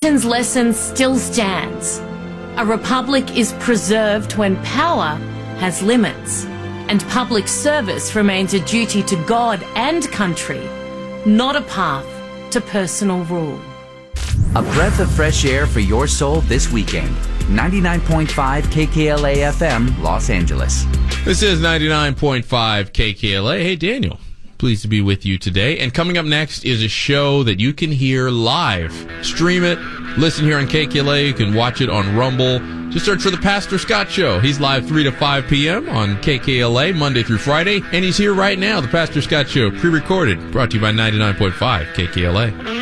Newton's lesson still stands. A republic is preserved when power has limits, and public service remains a duty to God and country, not a path to personal rule. A breath of fresh air for your soul this weekend. 99.5 KKLA FM, Los Angeles. This is 99.5 KKLA. Hey, Daniel. Pleased to be with you today. And coming up next is a show that you can hear live. Stream it. Listen here on KKLA. You can watch it on Rumble. Just search for The Pastor Scott Show. He's live 3 to 5 p.m. on KKLA, Monday through Friday. And he's here right now, The Pastor Scott Show, pre-recorded, brought to you by 99.5 KKLA.